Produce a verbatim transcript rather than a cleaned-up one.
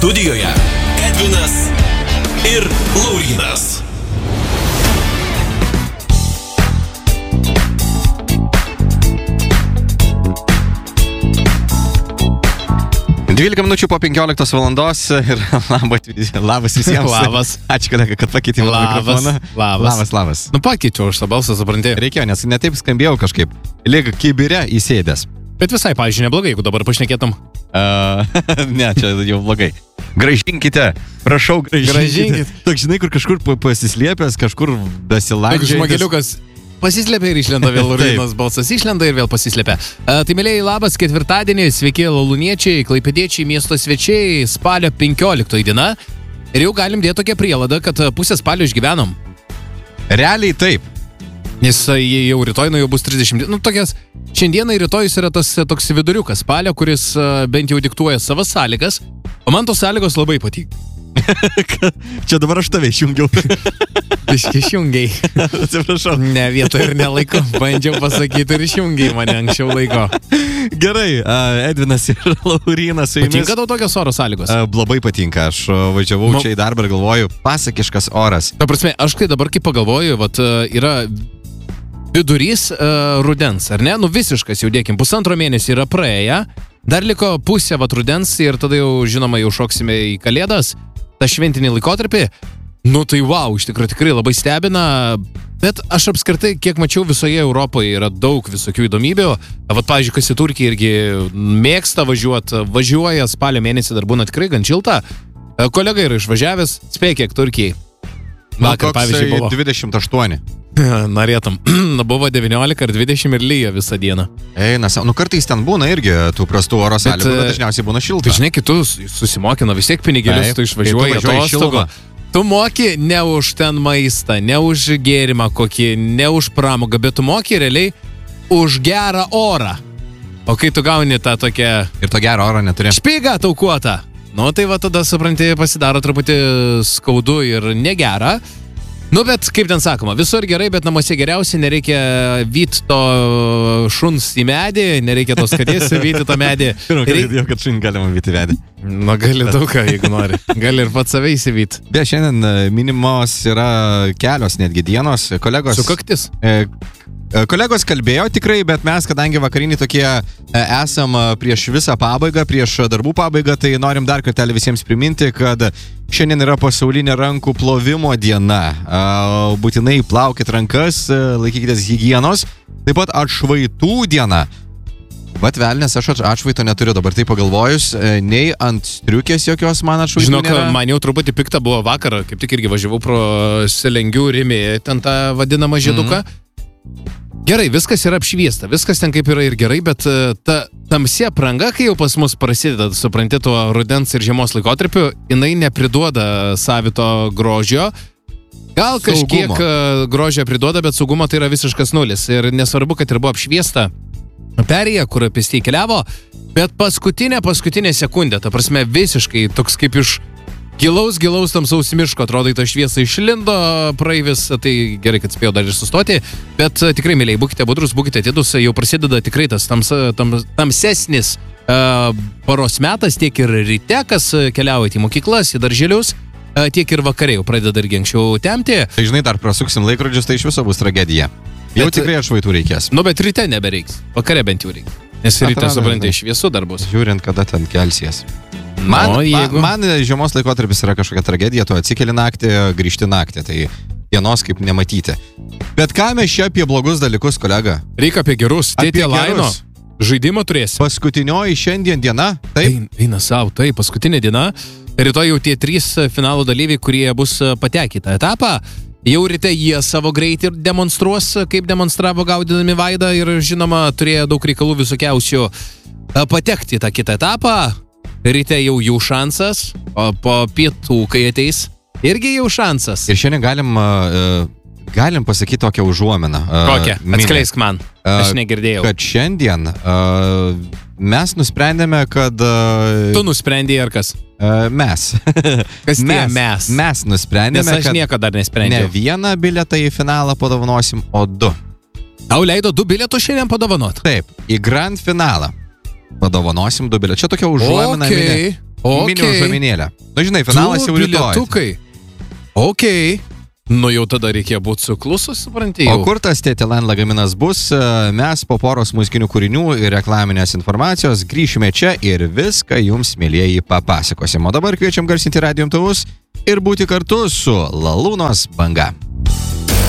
Studijoje Edvinas ir Laurynas. dvylika minučių po penkioliktos valandos ir labas, labas visiems. Labas. Ačiū, kolega, kad pakeitė mano mikrofoną. Labas. Labas, labas. Nu pakeičiau aš tą balsą, supranti. Reikėjo, nes netaip skambėjau kažkaip. Lyg kibire įsėdęs. Bet visai, pavyzdžiui, neblogai, jeigu dabar pašnekėtum. Uh, ne, čia jau blogai. Gražinkite, prašau, gražinkite. Gražinkite. Toks, žinai, kur kažkur pasislėpęs, kažkur besilandžiantis. Toks žmogeliukas pasislėpia ir išlenda vėl Laurynas balsas, išlenda ir vėl pasislėpia. Uh, tai, mėlėjai, labas, ketvirtadienį, sveiki lauluniečiai, klaipėdiečiai, miesto svečiai, spalio penkioliktoji diena. Ir jau galim dėti tokią prielaidą, kad pusę spalio išgyvenom. Realiai taip. Nes jau rytoj, nu jau bus trisdešimt, nu tokias, šiandieną ir rytojus yra tas toks viduriukas spalio, kuris uh, bent jau diktuoja savas sąlygas, o man tos sąlygos labai patinka. Čia dabar aš tave išjungiau. Biški išjungiai. Atsiprašau. Ne vietoj ir nelaiko. Bandžiau pasakyti ir išjungiai mane anksčiau laiko. Gerai, uh, Edvinas ir Laurynas su jumis. Patinka tau tokios oro sąlygos? Uh, labai patinka. Aš važiavau Ma... čia į darbą ir galvoju, pasakiškas oras. Ta prasme, aš kai dabar kaip pagalvoju, vat, yra vidurys uh, rudens, ar ne? Nu visiškas jau dėkim, pusantro mėnesį yra praėję. Dar liko pusė vat rudens ir tada jau, žinoma, jau šoksime į Kalėdas. Ta šventinį laikotarpį, nu tai wow, iš tikrųjų tikrai labai stebina, bet aš apskritai, kiek mačiau, visoje Europoje yra daug visokių įdomybių. Vat, pavyzdžiui, kas į Turkiją irgi mėgsta važiuoti, važiuoja spalio mėnesį, dar būna tikrai gan šilta. Kolega yra išvažiavęs, spėk, kiek Turkijai. Vakar, nu, pavyzdžiui, buvo dvidešimt aštuoni. Norėtum. Buvo devyniolika ir dvidešimt ir lyja visą dieną. Eina, nu kartais ten būna irgi tų prastų oro sąlygų, bet, bet dažniausiai būna šilta. Tai žinai, kitus susimokina vis tiek pinigėlius, tu išvažiuoji atostogų. Tu moki ne už ten maistą, ne už gėrimą kokį, ne už pramogą, bet tu moki realiai už gerą orą. O kai tu gauni tą tokią... Ir to gerą orą neturi. Špygą taukuotą. Nu tai va tada, supranti, pasidaro truputį skaudu ir negera. Nu, bet, kaip ten sakoma, visur gerai, bet namuose geriausiai, nereikia vyt to šuns į medį, nereikia tos katės vyti tą medį. Reik... Jau, kad šunį galima vyti medį. Nu, gali daug ką, jeigu nori. Gali ir pats save įsivyt. Be, šiandien minimos yra kelios netgi dienos. Kolegos... Sukaktis. E, Kolegos kalbėjo tikrai, bet mes, kadangi vakarinį tokie esam prieš visą pabaigą, prieš darbų pabaigą, tai norim dar kartelį visiems priminti, kad šiandien yra pasaulinė rankų plovimo diena. Būtinai plaukit rankas, laikykitės higienos. Taip pat atšvaitų diena. Bet velnės, aš atšvaito neturiu dabar, tai pagalvojus, nei ant striukės jokios man atšvaitų Žinok, nėra. Man jau truputį pikta buvo vakar, kaip tik irgi važiavau pro Selengių Rimį, ten tą vadinamą žieduką. Mm-hmm. Gerai, viskas yra apšviesta, viskas ten kaip yra ir gerai, bet ta tamsi apranga, kai jau pas mus prasideda, supranti, tuo rudens ir žiemos laikotarpiu, jinai nepriduoda savito grožio. Gal kažkiek saugumo grožio priduoda, bet saugumo tai yra visiškas nulis. Ir nesvarbu, kad ir buvo apšviesta perėja, kur pėstieji keliavo, bet paskutinė, paskutinė sekundė, ta prasme visiškai toks kaip iš gilaus, gilaus tamsaus miško, atrodo, į tą šviesą išlindo praeivis, tai gerai, kad spėjau dar ir sustoti, bet tikrai, mėliai, būkite budrus, būkite atidus, jau prasideda tikrai tas tams, tam, tamsesnis uh, paros metas, tiek ir ryte, kas keliaujate į mokyklas, į darželius, uh, tiek ir vakare jau pradeda irgi anksčiau temti. Tai žinai, dar prasuksim laikrodžius, tai iš viso bus tragedija. Jau bet, tikrai atšvaitų reikės. Nu, bet ryte nebereiks, vakare bent jau reikia. Nes ryte, suprantai, šviesų dar bus. Žiūrint, kada ten kelsies. Man, no, jeigu... man, man žiemos laikotarpis yra kažkokia tragedija, tu atsikeli naktį, grįžti naktį, tai dienos kaip nematyti. Bet ką mes čia apie blogus dalykus, kolega? Reikia apie gerus, tėtė Laino, žaidimą turėsi. Paskutinioji šiandien diena, taip? Eina savo, tai paskutinė diena, rytoj jau tie trys finalo dalyviai, kurie bus patekę į tą etapą, jau ryte jie savo greitį demonstruos, kaip demonstravo gaudinami Vaidą ir žinoma, turėjo daug reikalų visokiausių patekti į tą kitą etapą. Ryte jau jų šansas, o po pietų, kai ateis, irgi jau šansas. Ir šiandien galim, uh, galim pasakyti tokią užuominą. Uh, Kokią? Atskleisk man, aš negirdėjau. Kad šiandien uh, mes nusprendėme, kad... Uh, tu nusprendėjai ar kas? Uh, mes. Kas tie mes? Mes, mes nusprendėme, nes aš kad niekada dar nesprendžiau. Ne vieną bilietą į finalą padovanosim, o du. Tau leido du bilietus šiandien padovanot? Taip, į grand finalą. Padovanosim du bilietus. Čia tokia užuomina. Okay. Okay. Mini užuominėlę. Nu, žinai, finalas Du jau rytoj. bilietukai. Ok. Nu jau tada reikia būti suklusus, supranti. O kur tas Tėtelan lagaminas bus, mes po poros muzikinių kūrinių ir reklaminės informacijos grįšime čia ir viską jums, mėlyjeji, papasakosim. O dabar kviečiam garsinti radijo imtuvus ir būti kartu su Lalūnos banga.